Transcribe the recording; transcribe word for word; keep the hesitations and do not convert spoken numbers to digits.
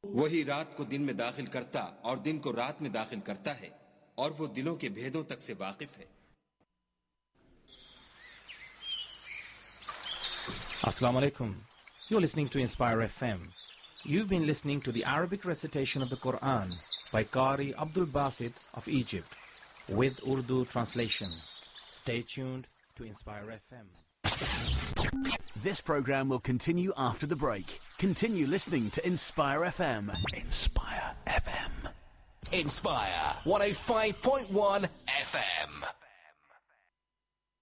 वही रात को दिन में दाखिल करता और दिन को रात में दाखिल करता है और वो दिलों के भेदों तक से वाकिफ है। Assalamu alaikum. You're listening to Inspire F M. You've been listening to the Arabic recitation of the Quran by Qari Abdul Basit of Egypt with Urdu translation. Stay tuned to Inspire F M. This program will continue after the break. Continue listening to Inspire F M. Inspire F M. Inspire one oh five point one F M.